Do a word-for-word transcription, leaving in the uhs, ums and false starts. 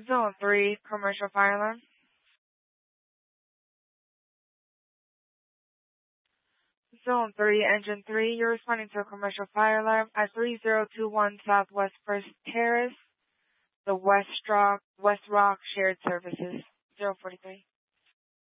Zone three, commercial fire alarm. Zone three, Engine three, you're responding to a commercial fire alarm at three zero two one Southwest First Terrace, the West Rock, West Rock Shared Services, zero forty-three.